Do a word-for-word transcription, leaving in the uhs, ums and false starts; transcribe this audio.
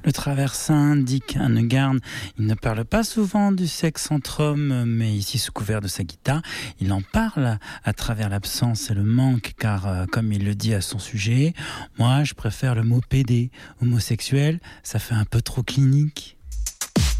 Le traversin Dick Annegarn, il ne parle pas souvent du sexe entre hommes, mais ici sous couvert de sa guitare, il en parle à travers l'absence et le manque, car euh, comme il le dit à son sujet, moi je préfère le mot pédé, homosexuel, ça fait un peu trop clinique.